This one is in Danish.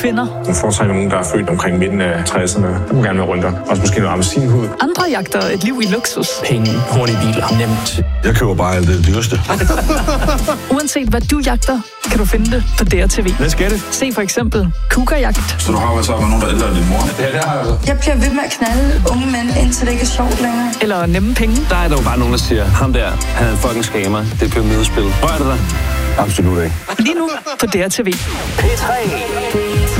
kvinder. Jeg foretrækker nogen, der er født omkring midten af 60'erne. Du må gerne være rundt. Også måske noget appelsinhud. Andre jagter et liv i luksus. Penge, hurtige biler, nemt. Jeg køber bare alt det dyreste. Uanset hvad du jagter, kan du finde det på DRTV. Let's get it. Se for eksempel Cougar-jagt. Så du har været sammen med nogen, der ældre end din mor? Ja, det har jeg altså. Jeg bliver ved med at knalde unge mænd, indtil det ikke er sjovt længere. Eller nemme penge. Der er dog bare nogen, der siger, ham der, han er en fucking scammer. Det er pyramidespil. Rør det dig? Absolut ikke. Lige nu på DRTV. P3.